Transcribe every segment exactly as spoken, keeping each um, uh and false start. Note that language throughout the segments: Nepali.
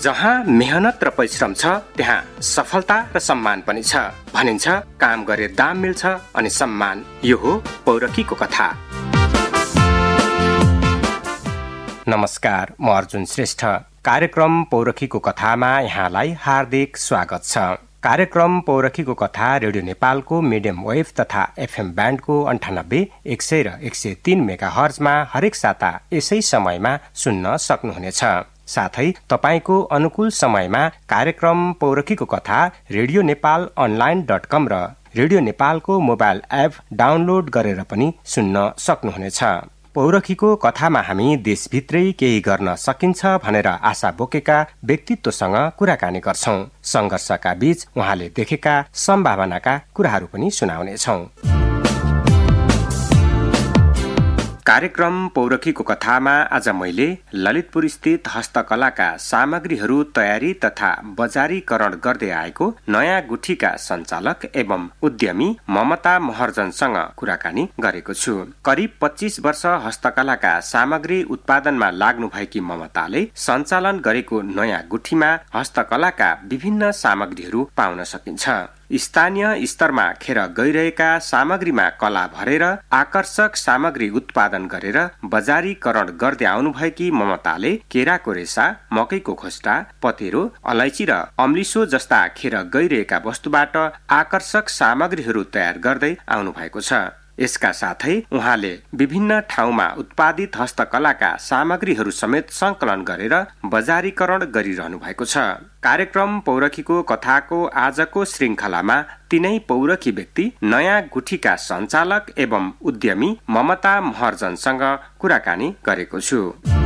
जहाँ मेहनत र परिश्रम छ त्यहाँ सफलता र सम्मान पनि छ। भनिन्छ काम गरे दाम मिल्छ अनि सम्मान। यो हो पौरखीको कथा। नमस्कार, म अर्जुन श्रेष्ठ। कार्यक्रम पौरखीको कथामा यहाँलाई हार्दिक स्वागत छ। कार्यक्रम पौरखीको कथा रेडियो नेपालको मिडियम वेभ तथा एफएम ब्यान्डको अन्ठानब्बे एक सय र एक सय तीन मेगा हर्जमा हरेक साता यसै समयमा सुन्न सक्नुहुनेछ। साथै तपाईको अनुकूल समयमा कार्यक्रम पौरखीको कथा रेडियो नेपाल अनलाइन डट कम र रेडियो नेपालको मोबाइल एप डाउनलोड गरेर पनि सुन्न सक्नुहुनेछ। पौरखीको कथामा हामी देशभित्रै केही गर्न सकिन्छ भनेर आशा बोकेका व्यक्तित्वसँग कुराकानी गर्छौं। संघर्षका बीच उहाँले देखेका सम्भावनाका कुराहरू पनि सुनाउनेछौं। कार्यक्रम पौरखीको कथामा आज मैले ललितपुर स्थित हस्तकलाका सामग्रीहरू तयारी तथा बजारीकरण गर्दै आएको नयाँ गुठीका सञ्चालक एवं उद्यमी ममता महर्जनसँग कुराकानी गरेको छु। करिब पच्चीस वर्ष हस्तकलाका सामग्री उत्पादनमा लाग्नु भएकी ममताले सञ्चालन गरेको नयाँ गुठीमा हस्तकलाका विभिन्न सामग्रीहरू पाउन सकिन्छ। स्थानीय स्तरमा खेर गइरहेका सामग्रीमा कला भरेर आकर्षक सामग्री उत्पादन गरेर बजारीकरण गर्दै आउनुभएकी ममताले केराको रेसा, मकैको खोस्टा, पतेरो, अलैँची र अम्लिसो जस्ता खेर गइरहेका वस्तुबाट आकर्षक सामग्रीहरू तयार गर्दै आउनु भएको छ। यसका साथै उहाँले विभिन्न ठाउँमा उत्पादित हस्तकलाका सामग्रीहरू समेत संकलन गरेर बजारीकरण गरिरहनु भएको छ। कार्यक्रम पौरखीको कथाको आजको श्रृङ्खलामा तीनै पौरखी व्यक्ति नयाँ गुठीका सञ्चालक एवं उद्यमी ममता महर्जनसँग कुराकानी गरेको छु।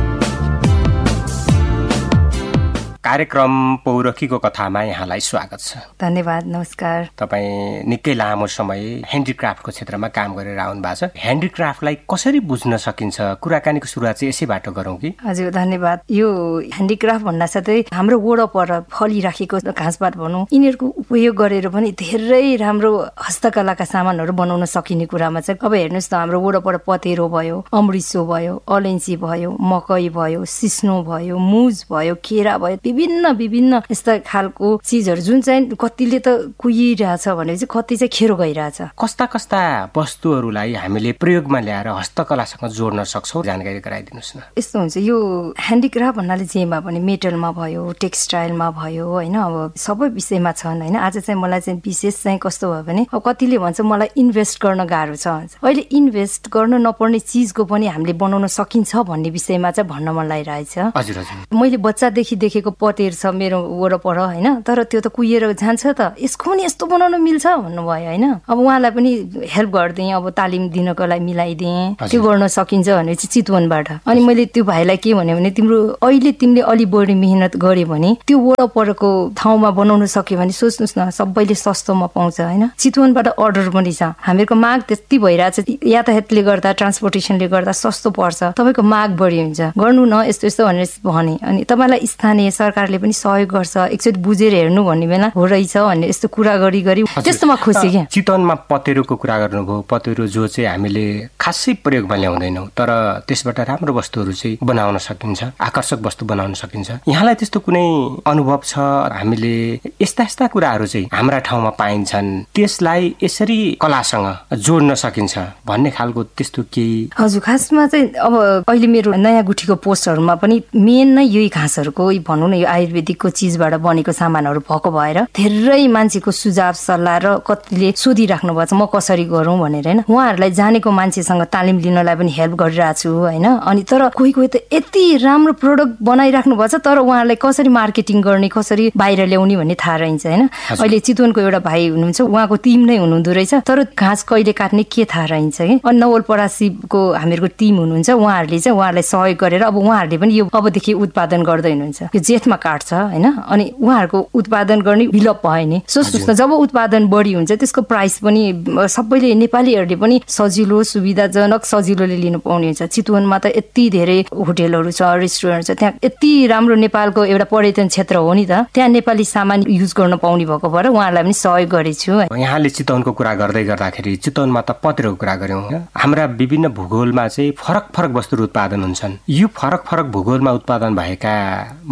कार्यक्रम पौरखीको कथामा यहाँलाई स्वागत छ। धन्यवाद। नमस्कार। तपाईँ निकै लामो समय ह्यान्डिक्राफ्टको क्षेत्रमा काम गरेर आउनु भएको छ। ह्यान्डिक्राफ्टलाई कसरी बुझ्न सकिन्छ? कुराकानीको सुरुवात चाहिँ यसैबाट गरौँ कि? हजुर, धन्यवाद। यो ह्यान्डिक्राफ्ट भन्दा साथै हाम्रो वरपर फलिराखेको घाँसपात भनौँ, यिनीहरूको उपयोग गरेर पनि धेरै राम्रो हस्तकलाका सामानहरू बनाउन सकिने कुरामा चाहिँ अब हेर्नुहोस् न, हाम्रो वरपर पतेरो भयो, अमृसो भयो, अलैँची भयो, मकै भयो, सिस्नो भयो, मुज भयो, केरा भयो, विभिन्न विभिन्न यस्ता खालको चिजहरू जुन चाहिँ कतिले त कुहिरहेछ भनेपछि कति चाहिँ खेरो गइरहेछ। कस्ता कस्ता वस्तुहरूलाई हामीले प्रयोगमा ल्याएर हस्तकलासँग जोड्न सक्छौँ? जानकारी गराइदिनुहोस् न। यस्तो हुन्छ, यो ह्यान्डिक्राफ्ट भन्नाले जेमा पनि मेटलमा भयो, टेक्सटाइलमा भयो, होइन, अब सबै विषयमा छन्। होइन, आज चाहिँ मलाई चाहिँ विशेष चाहिँ कस्तो भयो भने अब कतिले भन्छ मलाई इन्भेस्ट गर्न गाह्रो छ। अहिले इन्भेस्ट गर्न नपर्ने चिजको पनि हामीले बनाउन सकिन्छ भन्ने विषयमा चाहिँ भन्न मन लागिरहेछ। हजुर हजुर। मैले बच्चादेखि देखेको पतेर छ मेरो वरपर, होइन, तर त्यो त कुहिएर जान्छ त, यसको पनि यस्तो बनाउन मिल्छ भन्नुभयो। होइन, अब उहाँलाई पनि हेल्प गरिदिएँ, अब तालिम दिनको लागि मिलाइदिएँ, त्यो गर्न सकिन्छ भनेपछि चितवनबाट। अनि मैले त्यो भाइलाई के भने भने तिम्रो अहिले तिमीले अलि बढी मेहनत गऱ्यो भने त्यो वरपरको ठाउँमा बनाउन सक्यो भने सोच्नुहोस् न, सबैले सस्तोमा पाउँछ। होइन, चितवनबाट अर्डर पनि छ। हामीहरूको माग त्यति भइरहेछ, यातायातले गर्दा, ट्रान्सपोर्टेसनले गर्दा सस्तो पर्छ, तपाईँको माग बढी हुन्छ, गर्नु न यस्तो यस्तो भनेर भने। अनि तपाईँलाई स्थानीय सरकारले पनि सहयोग गर्छ, एकचोटि बुझेर हेर्नु भन्ने बेला हो रहेछ भन्ने यस्तो कुरा गरी गरी त्यस्तोमा खुसी क्या। चितवनमा पतेरोको कुरा गर्नुभयो, पतेरो जो चाहिँ हामीले खासै प्रयोगमा ल्याउँदैनौँ तर त्यसबाट राम्रो वस्तुहरू चाहिँ बनाउन सकिन्छ, आकर्षक वस्तु बनाउन सकिन्छ। यहाँलाई त्यस्तो कुनै अनुभव छ? हामीले यस्ता यस्ता कुराहरू चाहिँ हाम्रा ठाउँमा पाइन्छन्, त्यसलाई यसरी कलासँग जोड्न सकिन्छ भन्ने खालको त्यस्तो केही? हजुर, खासमा चाहिँ अब अहिले मेरो नयाँ गुठीको पोस्टहरूमा पनि मेन नै यही घाँसहरूको भनौँ न, यो आयुर्वेदिकको चिजबाट बनेको सामानहरू भएको भएर धेरै मान्छेको सुझाव सल्लाह र कतिले सोधिराख्नु भएको छ म कसरी गरौँ भनेर। होइन, उहाँहरूलाई जानेको मान्छेसँग तालिम लिनलाई पनि हेल्प गरिरहेको छु। होइन, अनि तर कोही कोही त यति राम्रो प्रोडक्ट बनाइराख्नु भएको छ तर उहाँहरूलाई कसरी मार्केटिङ गर्ने, कसरी बाहिर ल्याउने भन्ने थाहा रहन्छ। होइन, अहिले चितवनको एउटा भाइ हुनुहुन्छ, उहाँको टिम नै हुनुहुँदो रहेछ, तर घाँस कहिले काट्ने के थाहा रहन्छ कि। अनि नवलपरासीको हामीहरूको टिम हुनुहुन्छ, उहाँहरूले चाहिँ उहाँहरूलाई सहयोग गरेर अब उहाँहरूले पनि यो अबदेखि उत्पादन गर्दै हुनुहुन्छ। यो जेठमा काट्छ। होइन, अनि उहाँहरूको उत्पादन गर्ने विलप भयो नि। सोच्नुहोस् न, जब उत्पादन बढी हुन्छ त्यसको प्राइस पनि सबैले नेपालीहरूले पनि सजिलो सुविधाजनक सजिलोले लिनु पाउने हुन्छ। चितवनमा त यति धेरै होटेलहरू छ, रेस्टुरेन्ट छ, त्यहाँ यति राम्रो नेपालको एउटा पर्यटन क्षेत्र हो नि त, त्यहाँ नेपाली सामान युज गर्न पाउने भएको भएर उहाँहरूलाई पनि सहयोग गरेछु। यहाँले चितवनको कुरा गर्दै गर्दाखेरि चितवनमा त पत्रेको कुरा गर्यौँ। हाम्रा विभिन्न भूगोलमा चाहिँ फरक फरक वस्तुहरू उत्पादन हुन्छन्। यो फरक फरक भूगोलमा उत्पादन भएका वस्तुहरूलाई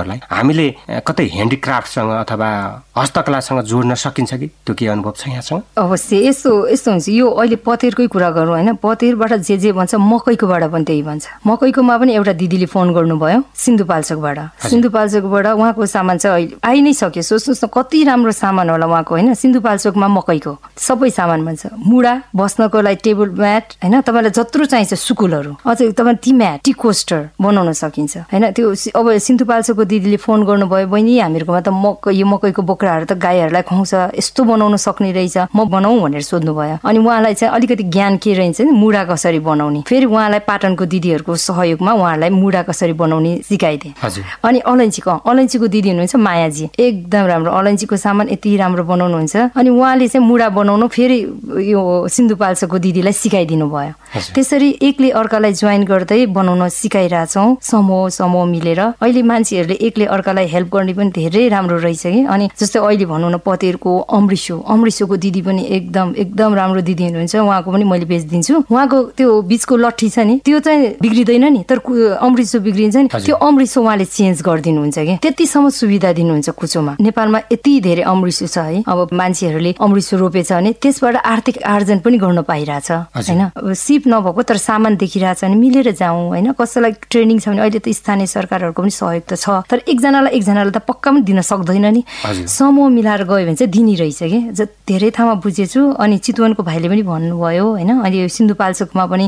कस्टमरलाई हामीले कतै ह्यान्डिक्राफ्टसँग अथवा हस्तकलासँग जोड्न सकिन्छ कि त्यो के अनुभव छ यहाँसँग? अवश्य यस्तो यस्तो हुन्छ। यो अहिले पतेरकै कुरा गरौँ होइन, पतेरबाट जे जे भन्छ मकैकोबाट पनि त्यही भन्छ। मकैकोमा पनि एउटा दिदीले फोन गर्नुभयो सिन्धुपाल्चोकबाट। सिन्धुपाल्चोकबाट उहाँको सामान चाहिँ अहिले आइ नै सक्यो। सोच्नुहोस् न कति राम्रो सामान होला उहाँको होइन। सिन्धुपाल्चोकमा मकैको सबै सामान भन्छ, मुढा बस्नको लागि टेबल म्याट होइन, तपाईँलाई जत्रो चाहिन्छ सुकुलहरू, अझै तपाईँ टी म्याट टी कोस्टर बनाउन सकिन्छ होइन। त्यो अब सिन्धुपाल्चोकको दिदीले फोन गर्नुभयो, बहिनी हामीहरूकोमा त मकै यो मकैको बोक्राहरू त गाईहरूलाई खुवाउँछ, यस्तो बनाउन सक्ने रहेछ, म बनाऊ भनेर सोध्नुभयो। अनि उहाँलाई चाहिँ अलिकति ज्ञान के रहन्छ नि मुढा कसरी बनाउने, फेरि उहाँलाई पाटनको दिदीहरूको सहयोगमा उहाँहरूलाई मुढा कसरी बनाउने सिकाइदिए। अनि अलैँचीको अलैँचीको दिदी हुनुहुन्छ मायाजी, एकदम राम्रो अलैँचीको सामान यति राम्रो बनाउनुहुन्छ। अनि उहाँले चाहिँ मुढा बनाउनु फेरि यो सिन्धुपाल्चोकको दिदीलाई सिकाइदिनु भयो। त्यसरी एकले अर्कालाई जोइन गर्दै बनाउन सिकाइरहेछौँ समूह समूह मिलेर। अहिले मान्छेहरूले एकले अर्कालाई हेल्प गर्ने पनि धेरै राम्रो रहेछ कि। अनि जस्तै अहिले भनौँ न पतेरको अमृसो अमृसोको दिदी पनि एकदम एकदम राम्रो दिदी हुनुहुन्छ, उहाँको पनि मैले बेचिदिन्छु। उहाँको त्यो बिचको लट्ठी छ नि त्यो चाहिँ बिग्रिँदैन नि, तर अमृसो बिग्रिन्छ नि, त्यो अमृसो उहाँले चेन्ज गरिदिनुहुन्छ कि। त्यतिसम्म सुविधा दिनुहुन्छ कुचोमा। नेपालमा यति धेरै अमृसो छ है, अब मान्छेहरूले अमृसो रोपेछ भने त्यसबाट आर्थिक आर्जन पनि गर्न पाइरहेछ होइन। सिप नभएको तर सामान देखिरहेछ भने मिलेर जाउँ होइन। कसैलाई ट्रेनिङ छ भने अहिले त स्थानीय सरकारहरूको पनि सहयोग त छ, तर एकजनालाई एकजनालाई त पक्का पनि दिन सक्दैन नि। समूह मिलाएर गयो भने चाहिँ दिने रहेछ कि, धेरै ठाउँमा बुझेछु। अनि चितवनको भाइले पनि भन्नुभयो होइन, अहिले सिन्धुपाल्चोकमा पनि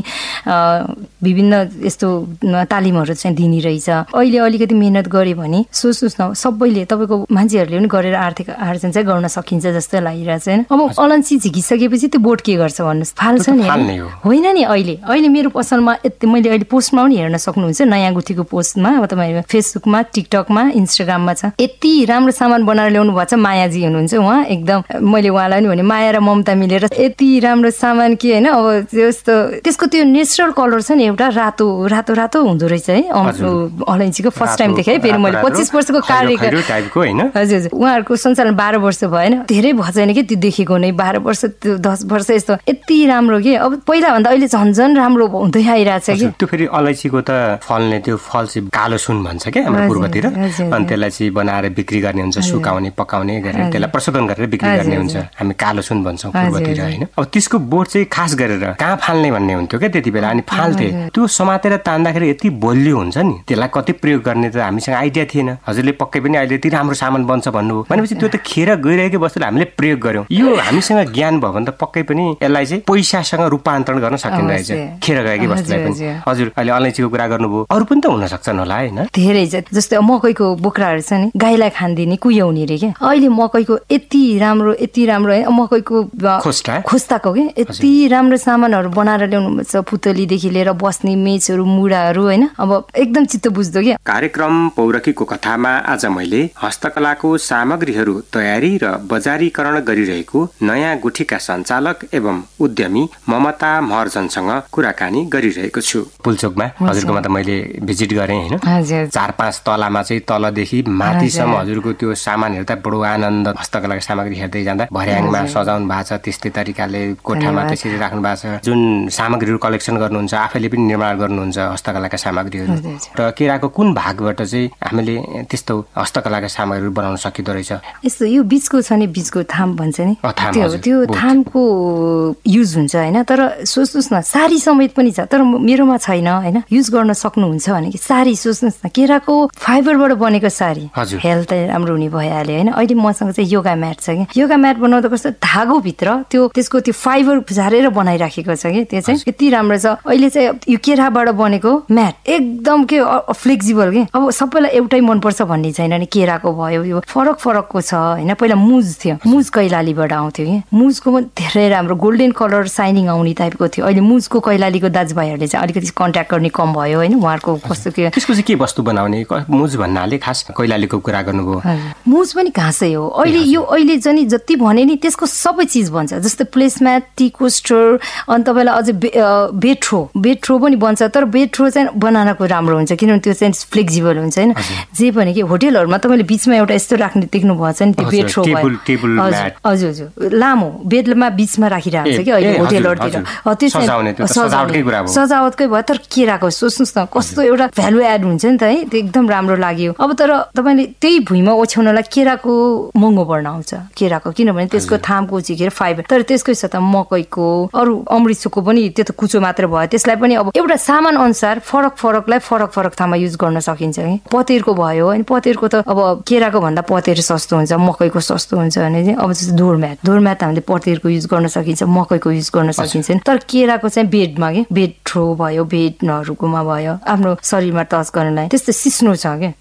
विभिन्न यस्तो तालिमहरू चाहिँ दिने रहेछ। अहिले अलिकति मेहनत गऱ्यो भने सोच्नुहोस् न सबैले तपाईँको मान्छेहरूले पनि गरेर आर्थिक आर्जन चाहिँ गर्न सकिन्छ जस्तो लागिरहेछ होइन। अब अलैँची झिकिसकेपछि त्यो बोट के गर्छ भन्नुहोस्, फाल्छ नि होइन नि। अहिले अहिले मेरो पसलमा यति मैले अहिले पोस्टमा पनि हेर्न सक्नुहुन्छ, नयाँ गुठीको पोस्टमा तपाईँ फेसबुकमा टिकटकमा इन्स्टाग्राममा छ। यति राम्रो सामान बनाएर ल्याउनु भएको छ, मायाजी हुनुहुन्छ उहाँ एकदम। मैले उहाँलाई पनि भने माया र ममता मिलेर यति राम्रो सामान कि होइन। अब त्यस्तो त्यसको त्यो नेचुरल कलर छ नि एउटा रातो रातो रातो हुँदो रहेछ है अलैँचीको। फर्स्ट टाइम देखेँ फेरि मैले पच्चिस वर्षको कार्यकाल हजुर हजुर उहाँहरूको सञ्चालन बाह्र वर्ष भएन, धेरै भएको छैन कि त्यो देखेको नै बाह्र वर्ष त्यो दस वर्ष यस्तो यति राम्रो कि। अब पहिलाभन्दा अहिले झन् झन् राम्रो हुँदै आइरहेछ कि। त्यो फेरि अलैँचीको त फल्ने त्यो फल चाहिँ कालो सुन भन्छ क्या हाम्रो पूर्वतिर, अनि त्यसलाई चाहिँ बनाएर बिक्री गर्ने हुन्छ, सुकाउने पकाउने गरेर त्यसलाई प्रशोधन गरेर बिक्री गर्ने हुन्छ। हामी कालो सुन भन्छौँ पूर्वतिर होइन। अब त्यसको बोट चाहिँ खास गरेर कहाँ फाल्ने भन्ने हुन्थ्यो क्या त्यति बेला। अनि फाल्थे त्यो समातेर तान्दाखेरि यति बलियो हुन्छ नि, त्यसलाई कति प्रयोग गर्ने त हामीसँग आइडिया थिएन। हजुरले पक्कै पनि अहिले यति राम्रो सामान बन्छ भन्नुभयो भनेपछि त्यो त खेर गइरहेको वस्तुलाई हामीले प्रयोग गर्यौँ। यो हामीसँग ज्ञान भयो भने त पक्कै पनि यसलाई चाहिँ पैसासँग रूपान्तरण गर्न सकिँदो रहेछ खेर गएकै वस्तुलाई पनि। हजुर अहिले अलैँचीको कुरा गर्नुभयो, अरू पनि त हुन सक्छन् होला होइन। धेरै जस्तै मकैको बोक्राहरू छ नि, गाईलाई खान्दिने कुहाउने रे क्या। अहिले मकैको यति राम्रो यति राम्रो है, मकैको खोस्टा खोस्टाको के यति राम्रो सामानहरू बनाएर ल्याउनु पर्छ, पुतलीदेखि लिएर बस्ने मेचहरू मुढाहरू होइन। अब एकदम चित्त बुझ्दो क्या। कार्यक्रम पौरखीको कथामा आज मैले हस्तकलाको सामग्रीहरू तयारी र बजारीकरण गरिरहेको नयाँ गुठीका सञ्चालक एवं उद्यमी ममता महर्जनसँग कुराकानी गरिरहेको छु। पुल्चोकमा हजुरकोमा त मैले भिजिट गरेँ होइन, चार पाँच तलामा चाहिँ तलदेखि माथिसम्म हजुरको त्यो सामान हेर्दा बडो आनन्द। हस्तकलाको सामग्री हेर्दै जाँदा भर्याङमा सजाउनु भएको छ, त्यस्तै तरिकाले कोठामा त्यसरी राख्नु भएको छ। जुन सामग्रीहरू कलेक्सन गर्नुहुन्छ आफैले पनि निर्माण गर्नुहुन्छ हस्तकलाका सामग्रीहरू, र केराको कुन भागबाट चाहिँ हामीले त्यस्तो हस्तकलाका सामग्रीहरू बनाउन सकिँदो रहेछ? यस्तो यो बिचको छ नि, बिचको थाम भन्छ नि, त्यो त्यो थामको युज हुन्छ होइन। तर सोच्नुहोस् न साडी समेत पनि छ, तर मेरोमा छैन होइन। युज गर्न सक्नुहुन्छ भने कि साडी सोच्नुहोस् न, केराको फाइबरबाट बनेको साडी हेल्थ राम्रो हुने भइहाल्यो होइन। अहिले मसँग चाहिँ योगा म्याट छ कि, योगा म्याट बनाउँदा कस्तो धागोभित्र त्यो त्यसको त्यो फाइबर झारेर बनाइराखेको छ कि, त्यो चाहिँ यति राम्रो छ। अहिले चाहिँ यो केराबाट बनेको म्याट एकदम के फ्लेक्सिबल कि। अब सबैलाई एउटै मनपर्छ भन्ने छैन नि, केराको भयो यो फरक फरकको छ होइन। पहिला मुज थियो, मुज कैलालीबाट आउँथ्यो कि, मुजको पनि धेरै राम्रो गोल्डन कलर साइनिङ आउने टाइपको थियो। अहिले मुजको कैलालीको दाजुभाइहरूले चाहिँ अलिकति कन्ट्याक्ट गर्ने कम भयो होइन। उहाँहरूको कस्तो के त्यसको चाहिँ के वस्तु बनाउने, मुज भन्नाले खास कैलालीको कुरा गर्नुभयो। मुज पनि घाँस घाँसै हो। अहिले यो अहिले जनि जति भने नि त्यसको सबै चिज बन्छ, जस्तै प्लेसम्याट, टी कोस्टर, अनि तपाईँलाई अझै बेट्रो बेट्रो पनि बन्छ। तर बेट्रो चाहिँ बनानाको राम्रो हुन्छ किनभने त्यो चाहिँ फ्लेक्सिबल हुन्छ होइन। जे भने कि होटेलहरूमा तपाईँले बिचमा एउटा यस्तो राख्ने देख्नु भएको छ नि, त्यो बेट्रो भयो। हजुर हजुर लामो बेडमा बिचमा राखिरहेको छ कि अहिले होटेलहरूतिर, त्यो सजावटकै भयो। तर केराको सोच्नुहोस् न कस्तो एउटा भ्यालु एड हुन्छ नि त है, त्यो एकदम राम्रो लाग्यो। अब तर तपाईँले त्यही भुइँमा ओछ्याउनलाई केराको महँगो पर्न आउँछ केराको, किनभने त्यसको थामको झिकेर फाइबर। तर त्यसकै सट्टा मकैको अरू अमृतसरको पनि त्यो त कुचो मात्र भयो, त्यसलाई पनि अब एउटा सामान अनुसार फरक फरकलाई फरक फरक ठाउँमा युज गर्न सकिन्छ कि। पतेरको भयो अनि पतेरको त अब केराको भन्दा पतेर सस्तो हुन्छ, मकैको सस्तो हुन्छ भने चाहिँ अब जस्तो डोरम्याट डोरम्याट हामीले पतेरको युज गर्न सकिन्छ, मकैको युज गर्न सकिन्छ। तर केराको चाहिँ बेडमा कि बेड थ्रो भयो, बेडहरूकोमा भयो, आफ्नो शरीरमा टच गर्नलाई त्यस्तो सिस्नो छ क्या।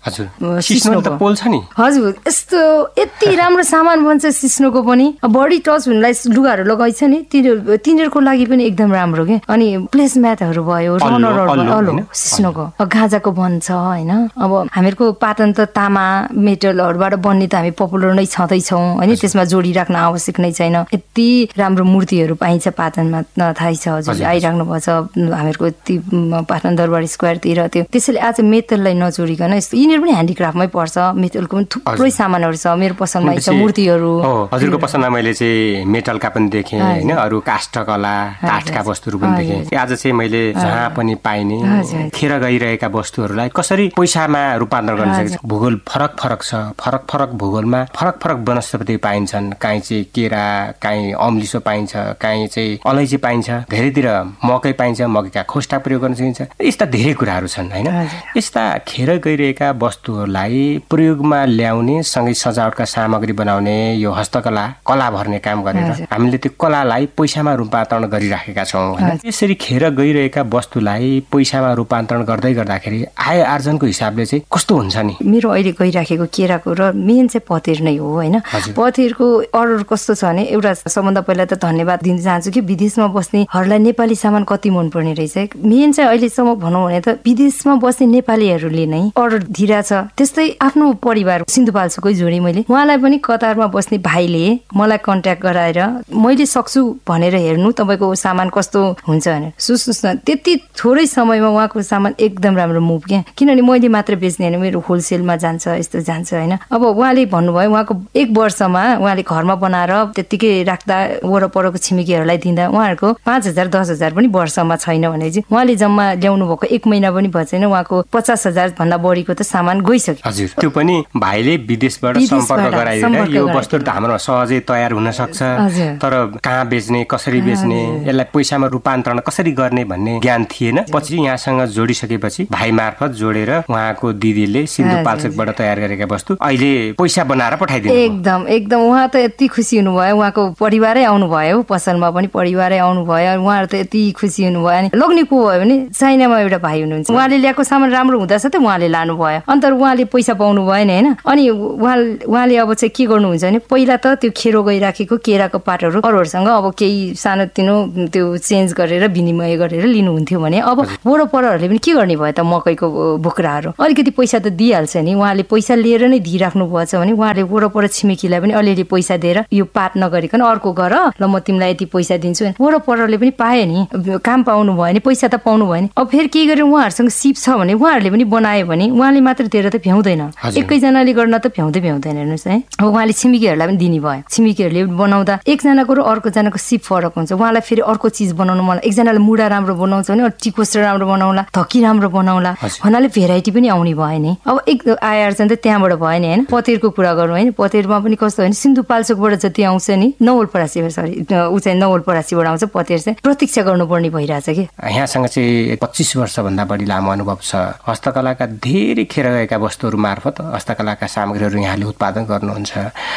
हजुर यस्तो यति राम्रो सामान बन्छ सिस्नोको पनि। बडी टच हुनलाई लुगाहरू लगाइछ नि तिनीहरू तिनीहरूको लागि पनि एकदम राम्रो के। अनि प्लेसम्याटहरू भयो, रनरहरू सिस्नोको, गाजाको बन्छ होइन। अब हामीहरूको पाटन त तामा मेटलहरूबाट बन्ने त हामी पपुलर नै छँदैछौँ होइन, त्यसमा जोडी राख्न आवश्यक नै छैन। यति राम्रो मूर्तिहरू पाइन्छ पाटनमा, थाहै छ हजुर आइराख्नु भएको छ हामीहरूको यति पाटन दरबार स्क्वायरतिर। त्यो त्यसैले आज मेटललाई नजोडिकन यस्तो यिनीहरू पनि ह्यान्डिक्राफ्टमै पर्छ। मेटलको पनि थुप्रै सामानहरू छ मेरो पसलमा छ, मूर्तिहरू। हजुरको पसलमा मैले चाहिँ मेटलका पनि देखेँ होइन, अरू काष्ठकला काठका वस्तुहरू पनि देखेँ। आज चाहिँ मैले जहाँ पनि पाइने खेर गइरहेका वस्तुहरूलाई कसरी पैसामा रूपान्तरण गर्न सकिन्छ। भूगोल फरक फरक छ, फरक फरक भूगोलमा फरक फरक वनस्पति पाइन्छन्। काहीँ चाहिँ केरा, काहीँ अम्लिसो पाइन्छ, काहीँ चाहिँ अलैँची पाइन्छ, धेरैतिर मकै पाइन्छ, मकैका खोस्टा प्रयोग गर्न सकिन्छ। यस्ता धेरै कुराहरू छन् होइन। यस्ता खेर गइरहेका वस्तुहरूलाई प्रयोगमा ल्याउने सँगै सजावटका सामग्री बनाउने यो हस्तकला कला भर्ने काम गरेर हामीले त्यो कलालाई पैसामा रूपान्तरण गरिराखेका छौँ होइन। यसरी खेर गइरहेका वस्तुलाई पैसामा रूपान्तरण गर्दै गर्दाखेरि आय आर्जनको हिसाबले चाहिँ कस्तो हुन्छ नि? मेरो अहिले गइराखेको केराको र मेन चाहिँ पतेर नै हो होइन। पतेरको अर्डर कस्तो छ भने एउटा सबभन्दा पहिला त धन्यवाद दिन चाहन्छु कि विदेशमा बस्नेहरूलाई नेपाली सामान कति मनपर्ने रहेछ। मेन चाहिँ अहिलेसम्म भनौँ भने त विदेशमा बस्ने नेपालीहरूले नै अर्डर दिइरहेछ। त्यस्तै आफ्नो परिवार सिन्धुपाल्चोकै जोडी मैले उहाँलाई पनि कतारमा बस्ने भाइले मलाई कन्ट्याक्ट गराएर मैले सक्छु भनेर हेर्नु तपाईँको सामान कस्तो हुन्छ भनेर। सुन्नुहोस् न त्यति थोरै समयमा उहाँको सामान एकदम राम्रो मुभ क्या, किनभने मैले मात्र बेच्ने होइन, मेरो होलसेलमा जान्छ यस्तो जान्छ होइन। अब उहाँले भन्नुभयो उहाँको एक वर्षमा उहाँले घरमा बनाएर त्यत्तिकै राख्दा वरपरको छिमेकीहरूलाई दिँदा उहाँहरूको पाँच हजार दस हजार पनि वर्षमा छैन भने चाहिँ उहाँले जम्मा ल्याउनु भएको एक महिना पनि भएन उहाँको पचास हजार भन्दा बढीको त सामान गइसक्यो। हजुर त्यो पनि भाइले विदेशबाट सम्पर्क गराइदिएर यो वस्तु त हाम्रो सहजै तयार हुन सक्छ, तर कहाँ बेच्ने, कसरी बेच्ने, यसलाई पैसामा रूपान्तरण कसरी गर्ने भन्ने ज्ञान थिएन। पछि यहाँसँग जोडिसकेपछि भाइ मार्फत जोडेर उहाँको दिदीले सिन्धुपाल्चोकबाट तयार गरेका वस्तु अहिले पैसा बनाएर पठाइदिनु। एकदम एकदम उहाँ त यति खुसी हुनुभयो, उहाँको परिवारै आउनुभयो, पसलमा पनि परिवारै आउनुभयो, उहाँहरू त यति खुसी हुनुभयो। अनि लग्ने को भयो भने चाइनामा एउटा भाइ हुनुहुन्छ, उहाँले ल्याएको सामान राम्रो हुँदैछ त उहाँले लानुभयो, अन्त उहाँले पैसा पाउनु भएन होइन। अनि उहाँ उहाँले अब चाहिँ के गर्नुहुन्छ भने पहिला त त्यो खेरो गइराखेको केराको पातहरू अरूहरूसँग अब केही सानोतिनो त्यो चेन्ज गरेर विनिमय गरेर लिनुहुन्थ्यो भने अब वरपरहरूले पनि के गर्ने भयो त मकैको बोक्राहरू अलिकति पैसा त दिइहाल्छ नि। उहाँले पैसा लिएर नै दिइराख्नु भएछ भने उहाँले वरपर छिमेकीलाई पनि अलिअलि पैसा दिएर यो पात नगरिकन अर्को गर ल म तिमीलाई यति पैसा दिन्छु, वरपरले पनि पाए नि, काम पाउनु भयो नि, पैसा त पाउनु भयो नि। अब फेरि के गरेर उहाँहरूसँग सिप छ भने उहाँहरूले पनि बनायो भने उहाँले मात्र दिएर त भ्याउँदैन, एकैजनाले गर्न त भ्याउँदै भ्याउँदैन हेर्नुहोस् है। अब उहाँले छिमेकीहरूलाई पनि दिने भयो, छिमेकीहरूले बनाउँदा एकजनाको र अर्कोजनाको सिप फरक हुन्छ। उहाँलाई फेरि अर्को चिज बनाउनु मलाई एकजनाले मुढा राम्रो बनाउँछ भने टिकोस्टर राम्रो बनाउला, धकी राम्रो बनाउला भन्नाले भेराइटी पनि आउने भयो नि। अब एक आइआर्जन त त्यहाँबाट भयो नि होइन। पतेरको कुरा गरौँ होइन, पतेरमा पनि कस्तो होइन सिन्धुपाल्चोकबाट जति आउँछ नि नवलपरासी सरी ऊ चाहिँ नवलपरासीबाट आउँछ पतेर चाहिँ प्रतीक्षा गर्नुपर्ने भइरहेछ कि। यहाँसँग चाहिँ पच्चिस वर्षभन्दा बढी लामो अनुभव छ। हस्तकलाका धेरै खेर गएका वस्तुहरू मार्फत हस्तकलाका सामग्रीहरू यहाँले उत्पादन गर्नुहुन्छ।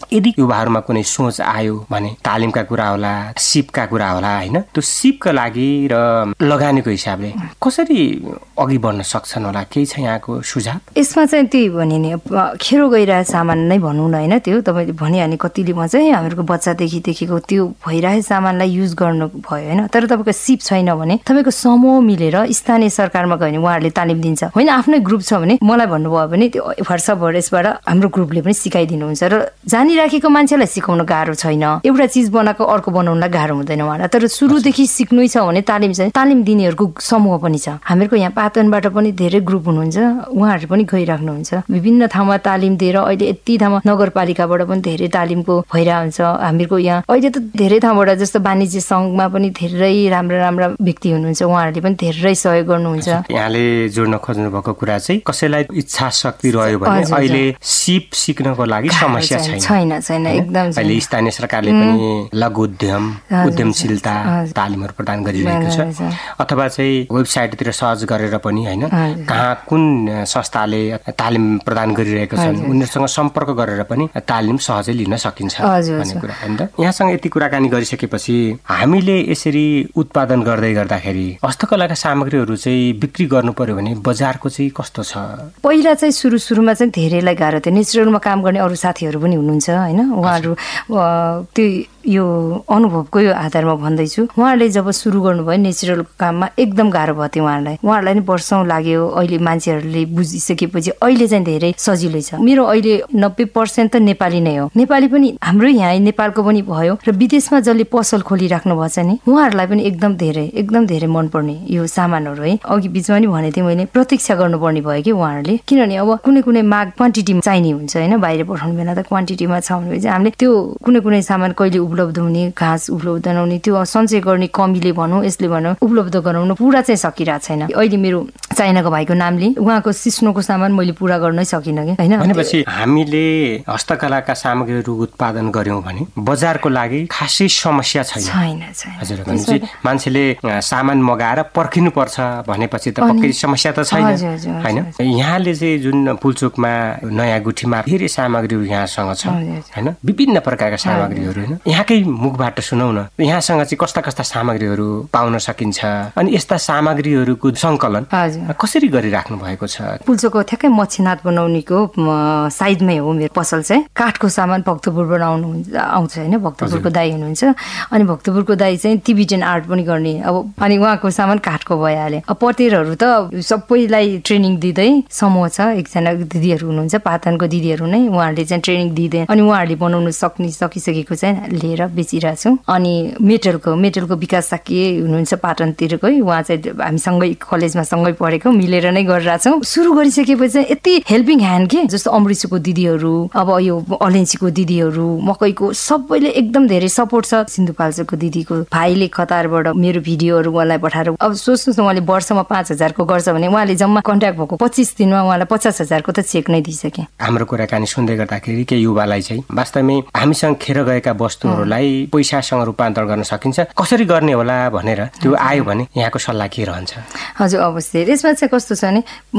यदि युवाहरूमा कुनै सोच आयो भने तालिमका कुरा होला, सिपका कुरा होला हैन, त्यो सिपका लागि र लगानीको हिसाबले कसरी अघि बढ्न सक्छन् होला, केही छ यहाँको सुझाव? यसमा चाहिँ त्यही भने नि खेरो गइरहेको सामान नै भनौँ न होइन, त्यो तपाईँले भनिहाल्ने कतिले भन्छ है हामीहरूको बच्चादेखि देखेको त्यो भइरहेको सामानलाई युज गर्नु भयो होइन, तर तपाईँको सिप छैन भने तपाईँको समूह मिलेर स्थानीय सरकारमा गयो भने उहाँहरूले तालिम दिन्छ होइन, आफ्नै ग्रुप छ भने मलाई भन्नुभयो भने त्यो व्हाट्सएपबाट यसबाट हाम्रो ग्रुपले पनि सिकाइदिनुहुन्छ र जानिराखेको मान्छेलाई सिकाउन गाह्रो छैन, एउटा चिज बनाएको अर्को बनाउनलाई गाह्रो हुँदैन उहाँलाई, तर सुरुदेखि सिक्नै छ भने तालिम छ, तालिम दिनेहरूको समूह पनि छ। हामीहरूको यहाँ पातनबाट पनि धेरै ग्रुप हुनुहुन्छ, उहाँहरू पनि गइराख्नुहुन्छ विभिन्न ठाउँमा तालिम दिएर। अहिले यति ठाउँमा नगरपालिकाबाट पनि धेरै तालिमको भइरहेको हुन्छ। हामीहरूको यहाँ अहिले त धेरै ठाउँबाट जस्तो वाणिज्य सङ्घमा पनि धेरै राम्रा राम्रा व्यक्ति हुनुहुन्छ, उहाँहरूले पनि धेरै सहयोग गर्नुहुन्छ। यहाँले जोड्न खोज्नु भएको कुरा चाहिँ कसैलाई इच्छा शक्ति रह्यो भने अहिले सिप सिक्नको लागि समस्या छैन छैन छैन एकदम। अहिले स्थानीय सरकारले पनि लघु उद्यम उद्यमशीलता तालिमहरू प्रदान गरिरहेको छ, अथवा चाहिँ वेबसाइटतिर सर्च गरेर पनि होइन कहाँ कुन संस्थाले तालिम प्रदान गरिरहेको छन् उनीहरूसँग सम्पर्क गरेर पनि तालिम सहजै लिन सकिन्छ भन्ने कुरा होइन त। यहाँसँग यति कुराकानी गरिसकेपछि हामीले यसरी उत्पादन गर्दै गर्दाखेरि हस्तकलाका सामग्रीहरू चाहिँ बिक्री गर्नु पर्यो भने बजारको चाहिँ कस्तो छ? पहिला चाहिँ सुरु सुरुमा चाहिँ धेरैलाई गाह्रो थियो। नेचरलमा काम गर्ने अरू साथीहरू पनि हुनुहुन्छ होइन, उहाँहरू त्यो यो अनुभवको यो आधारमा भन्दैछु, उहाँहरूले जब सुरु गर्नुभयो नेचुरलको काममा एकदम गाह्रो भयो थियो उहाँहरूलाई उहाँहरूलाई नि वर्षौँ लाग्यो। अहिले मान्छेहरूले बुझिसकेपछि अहिले चाहिँ धेरै सजिलै छ। मेरो अहिले नब्बे पर्सेन्ट त नेपाली नै हो, नेपाली पनि हाम्रो यहाँ नेपालको पनि भयो र विदेशमा जसले पसल खोलिराख्नु भएको छ नि उहाँहरूलाई पनि एकदम धेरै एकदम धेरै मनपर्ने यो सामानहरू है। अघि बिचमा नि भनेको थिएँ मैले प्रतीक्षा गर्नुपर्ने भयो कि उहाँहरूले, किनभने अब कुनै कुनै माग क्वान्टिटीमा चाहिने हुन्छ होइन, बाहिर पठाउने बेला त क्वान्टिटीमा छ भने चाहिँ हामीले त्यो कुनै कुनै सामान कहिले उपलब्ध हुने घाँस उपलब्ध नहुने त्यो सञ्चय गर्ने कमीले भनौँ यसले भनौँ उपलब्ध गराउनु पुरा चाहिँ सकिरहेको छैन। अहिले मेरो चाइनाको भाइको नामले उहाँको सिस्नोको सामान मैले पुरा गर्नै सकिनँ कि होइन। भनेपछि हामीले हस्तकलाका सामग्रीहरू उत्पादन गर्यौँ भने बजारको लागि खासै समस्या छैन छैन। हजुर, भनेपछि मान्छेले सामान मगाएर पर्खिनु पर्छ भनेपछि त पक्कै समस्या त छैन होइन। यहाँले चाहिँ जुन पुल्चोकमा नयाँ गुठीमा धेरै सामग्रीहरू यहाँसँग छ होइन, विभिन्न प्रकारका सामग्रीहरू होइन, यहाँकै मुखबाट सुनौ न यहाँसँग चाहिँ कस्ता कस्ता सामग्रीहरू पाउन सकिन्छ अनि यस्ता सामग्रीहरूको सङ्कलन कसरी गरिराख्नु भएको छ? पुल्चोकको ठ्याक्कै मच्छीनाथ बनाउनेको साइडमै हो मेरो पसल चाहिँ। काठको सामान भक्तपुरबाट आउनु आउँछ होइन, भक्तपुरको दाई हुनुहुन्छ अनि भक्तपुरको दाई चाहिँ टिबिटेन आर्ट पनि गर्ने अब अनि उहाँको सामान काठको भइहाल्यो। अब पतेरहरू त सबैलाई ट्रेनिङ दिँदै समूह छ, एकजना दिदीहरू हुनुहुन्छ पातनको दिदीहरू नै, उहाँहरूले चाहिँ ट्रेनिङ दिँदै अनि उहाँहरूले बनाउनु सक्ने सकिसकेको चाहिँ लिएर बेचिरहेको छौँ। अनि मेटलको मेटलको विकास साकी हुनुहुन्छ पाटनतिरकै, उहाँ चाहिँ हामीसँगै कलेजमा सँगै पढेको मिलेर नै गरिरहेछौँ। सुरु गरिसकेपछि चाहिँ यति हेल्पिङ ह्यान्ड के जस्तो अमृतको दिदीहरू अब यो अलेन्सीको दिदीहरू मकैको सबैले एकदम धेरै सपोर्ट छ। सिन्धुपाल्चोकको दिदीको भाइले कतारबाट मेरो भिडियोहरू उहाँलाई पठाएर अब सोच्नुहोस् न उहाँले वर्षमा पाँच हजारको गर्छ भने उहाँले जम्मा कन्ट्याक्ट भएको पच्चिस दिनमा उहाँलाई पचास हजारको त चेक नै दिइसके। हाम्रो कुराकानी सुन्दै गर्दाखेरि के युवालाई चाहिँ वास्तवमै हामीसँग खेर गएका वस्तुहरूलाई पैसासँग रूपान्तरण गर्न सकिन्छ कसरी गर्ने होला भनेर त्यो आयो भने यहाँको सल्लाह के रहन्छ? हजुर अवश्य। यसमा चाहिँ कस्तो छ भने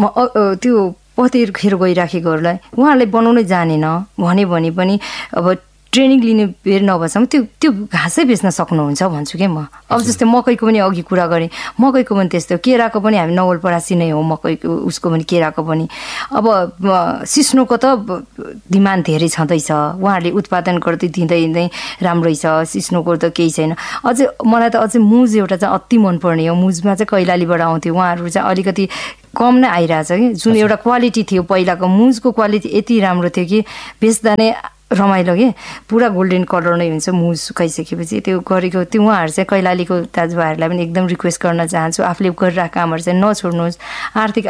त्यो पतेर खेर गइराखेकोहरूलाई उहाँहरूले बनाउनै जानेन भने भने पनि अब ट्रेनिङ लिने बेर नभएसम्म त्यो त्यो घाँसै बेच्न सक्नुहुन्छ भन्छु क्या म। अब जस्तै मकैको पनि अघि कुरा गरेँ, मकैको पनि त्यस्तो, केराको पनि हामी नवलपरासी नै हो मकैको उसको पनि केराको पनि। अब सिस्नोको त डिमान्ड धेरै छँदैछ, उहाँहरूले उत्पादन गर्दै दिँदै दिँदै राम्रै छ। सिस्नोको त केही छैन। अझै मलाई त अझै मुज एउटा चाहिँ अति मनपर्ने हो, मुजमा चाहिँ कैलालीबाट आउँथ्यो उहाँहरू चाहिँ अलिकति कम नै आइरहेछ कि जुन एउटा क्वालिटी थियो पहिलाको मुजको क्वालिटी यति राम्रो थियो कि बेच्दा नै रमाइलो के पुरा गोल्डन कलर नै हुन्छ मुज सुकाइसकेपछि त्यो गरेको त्यो उहाँहरू चाहिँ कैलालीको दाजुभाइहरूलाई पनि एकदम रिक्वेस्ट गर्न चाहन्छु आफूले गरिरहेको कामहरू चाहिँ नछोड्नुहोस्। आर्थिक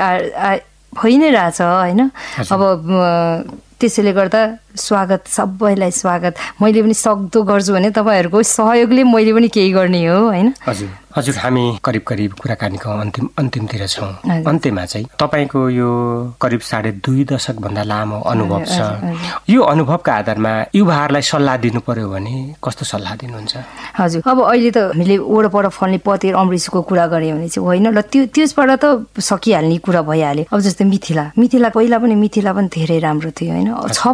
भइ नै रहेछ होइन। अब त्यसैले गर्दा स्वागत सबैलाई स्वागत। मैले पनि सक्दो गर्छु भने तपाईँहरूको सहयोगले मैले पनि केही गर्ने हो होइन। हजुर हजुर हामी करिब करिब कुराकानीको अन्तिम अन्तिमतिर छौँ। अन्त्यमा चाहिँ तपाईँको यो करिब साढे दुई दशक भन्दा लामो अनुभव छ, यो अनुभवका आधारमा युवाहरूलाई सल्लाह दिनु पर्यो भने कस्तो सल्लाह दिनुहुन्छ? हजुर अब अहिले त हामीले वरपर फल्ने पतेर अमृतको कुरा गऱ्यो भने चाहिँ होइन ल त्यो त्यसबाट त सकिहाल्ने कुरा भइहाल्यो। अब जस्तै मिथिला मिथिला पहिला पनि मिथिला पनि धेरै राम्रो थियो होइन, छ पनि अहिले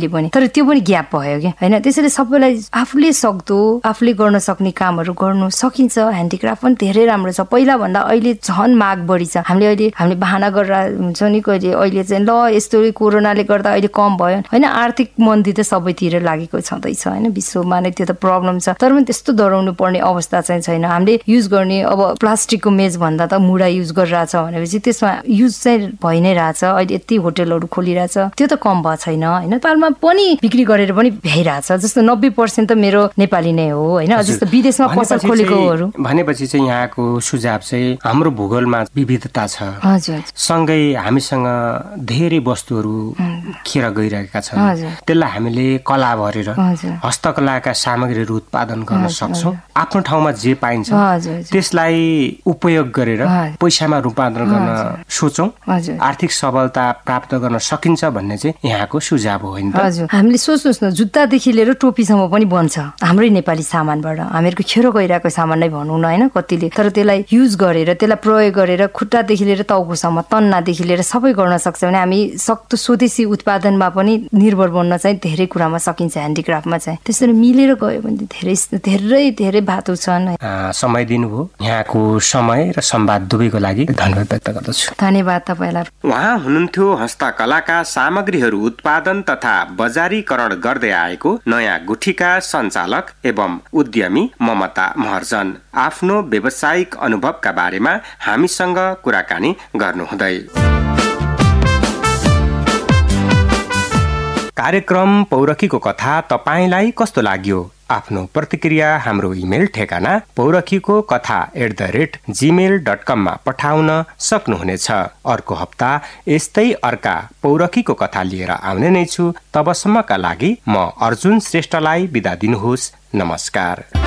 पनि, तर त्यो पनि ग्याप भयो क्या होइन। त्यसैले सबैलाई आफूले सक्दो आफूले गर्न सक्ने कामहरू गर्नु सकिन्छ। ह्यान्डिक्राफ्ट पनि धेरै राम्रो छ, पहिला भन्दा अहिले झन् माग बढी छ। हामीले अहिले हामीले बहाना गरेर हुन्छ नि कहिले अहिले चाहिँ ल यस्तो कोरोनाले गर्दा अहिले कम भयो होइन, आर्थिक मन्दी त सबैतिर लागेको छँदैछ होइन, विश्वमा नै त्यो त प्रब्लम छ। तर पनि त्यस्तो डराउनु पर्ने अवस्था चाहिँ छैन। हामीले युज गर्ने अब प्लास्टिकको मेज भन्दा त मुढा युज गरिरहेछ भनेपछि त्यसमा युज चाहिँ भइ नै रहेछ। अहिले यति होटलहरू खोलिरहेछ, त्यो त कम भएको छैन होइन। नेपालमा पनि बिक्री गरेर पनि भ्याइरहेछ, जस्तो नब्बे पर्सेन्ट त मेरो नेपाली नै हो होइन, जस्तो विदेशमा पसल खोलेकोहरू। भनेपछि चाहिँ यहाँको सुझाव चाहिँ हाम्रो भूगोलमा विविधता छ, हजुर, सँगै हामीसँग धेरै वस्तुहरू खेर गइरहेका छन्, त्यसलाई हामीले कला भरेर हस्तकलाका सामग्रीहरू उत्पादन गर्न सक्छौँ। आफ्नो ठाउँमा जे पाइन्छ त्यसलाई उपयोग गरेर पैसामा रूपान्तरण गर्न सोचौँ, आर्थिक सबलता प्राप्त गर्न सकिन्छ भन्ने चाहिँ यहाँको सुझाव हो नि त। हजुर, हामीले सोच्नुहोस् न, जुत्तादेखि लिएर टोपीसम्म पनि बन्छ हाम्रै नेपाली सामानबाट। हामीहरूको खेर गइरहेको सामान नै भनौँ न होइन कतिले, तर त्यसलाई युज गरेर त्यसलाई प्रयोग गरेर खुट्टादेखि लिएर टाउकोसम्म तन्नादेखि लिएर सबै गर्न सक्छ भने हामी सक्दो स्वदेशी उत्पादनमा पनि निर्भर बन्न चाहिँ धेरै कुरामा सकिन्छ ह्यान्डिक्राफ्टमा चाहिँ। त्यसरी मिलेर गयो भने धेरै धेरै धेरै बाटो छन्। समय दिनुभयो, यहाँको समय र संवाद दुवैको लागि धन्यवाद व्यक्त गर्दछु। धन्यवाद तपाईँलाई। उहाँ हुनुहुन्थ्यो हस्तकलाका सामग्रीहरू उत्पादन तथा बजारीकरण गर्दै आएको नयाँ गुठीका सञ्चालक एवं उद्यमी ममता महर्जन। आफ्नो व्यावसायिक अनुभवका बारेमा हामीसँग कुराकानी गर्नुहुँदै कार्यक्रम पौरखीको कथा तपाईलाई कस्तो लाग्यो? आफ्नो प्रतिक्रिया हाम्रो इमेल ठेगाना पौरखीको कथा at the rate Gmail dot कममा पठाउन सक्नुहुनेछ। अर्को हप्ता यस्तै अर्का पौरखीको कथा लिएर आउने नै छु। तबसम्मका लागि म अर्जुन श्रेष्ठलाई बिदा दिनुहोस्। नमस्कार।